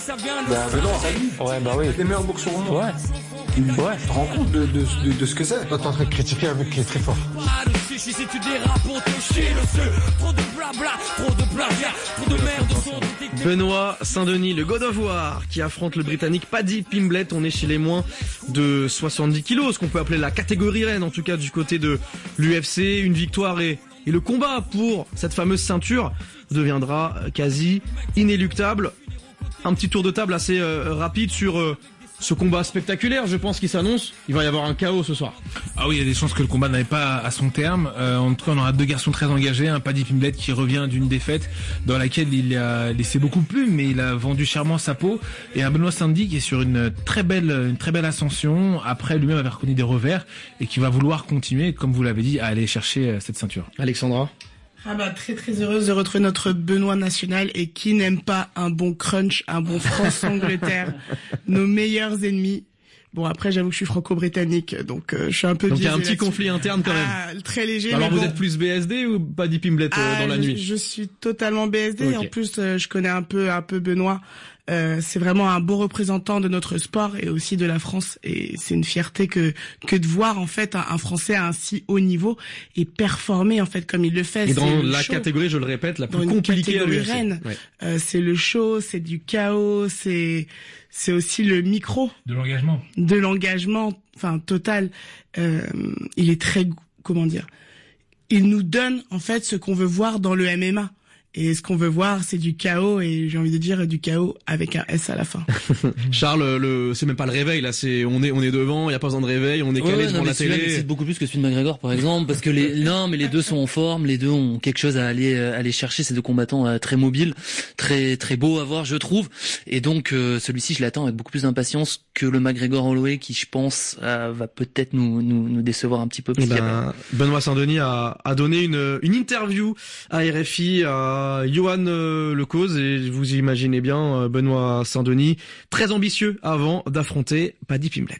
Benoît, salut. Ouais, bah oui. Les meilleurs boxeurs au monde. Ouais. Tu te rends compte de ce que c'est? Toi, t'es en train de critiquer un mec qui est très fort. Benoît Saint-Denis, le God of War, qui affronte le Britannique Paddy Pimblett. On est chez les moins de 70 kilos, ce qu'on peut appeler la catégorie reine, en tout cas du côté de l'UFC. Une victoire et le combat pour cette fameuse ceinture deviendra quasi inéluctable. Un petit tour de table assez rapide sur ce combat spectaculaire, je pense, qui s'annonce. Il va y avoir un chaos ce soir. Ah oui, il y a des chances que le combat n'aille pas à son terme. En tout cas, on aura deux garçons très engagés. Un Paddy Pimblett qui revient d'une défaite dans laquelle il a laissé beaucoup de plumes, mais il a vendu chèrement sa peau. Et un Benoît Saint-Denis qui est sur une très belle ascension. Après, lui-même avait reconnu des revers et qui va vouloir continuer, comme vous l'avez dit, à aller chercher cette ceinture. Alexandra? Ah bah très très heureuse de retrouver notre Benoît national, et qui n'aime pas un bon crunch, un bon France-Angleterre, nos meilleurs ennemis. Bon, après j'avoue que je suis franco-britannique, donc je suis un peu biaisé. Donc il y a un petit là-dessus. conflit interne quand même. Ah, très léger. Alors mais vous bon. êtes plus BSD ou Paddy Pimblett dans la nuit? Je suis totalement BSD. Okay. Et en plus je connais un peu Benoît. C'est vraiment un beau représentant de notre sport et aussi de la France, et c'est une fierté que de voir en fait un Français à un si haut niveau et performer en fait comme il le fait. Et dans c'est la show. catégorie, je le répète, la plus Dans compliquée à catégorie l'UFC. reine. Ouais. C'est le show, c'est du chaos, c'est aussi le micro De l'engagement. de l'engagement, enfin total. Il est très, comment dire, il nous donne en fait ce qu'on veut voir dans le MMA. Et ce qu'on veut voir, c'est du chaos, et j'ai envie de dire du chaos avec un S à la fin. Charles, c'est même pas le réveil là, on est devant, il y a pas besoin de réveil, on est calé devant la télé. C'est beaucoup plus que celui de McGregor par exemple, parce que les deux sont en forme, les deux ont quelque chose à aller chercher. Ces deux combattants très mobiles, très très beaux à voir, je trouve. Et donc celui-ci, je l'attends avec beaucoup plus d'impatience que le McGregor Holloway, qui je pense va peut-être nous décevoir un petit peu. Benoît Saint-Denis a donné une interview à RFI à Johan Lecause, et vous imaginez bien Benoît Saint-Denis très ambitieux avant d'affronter Paddy Pimblett.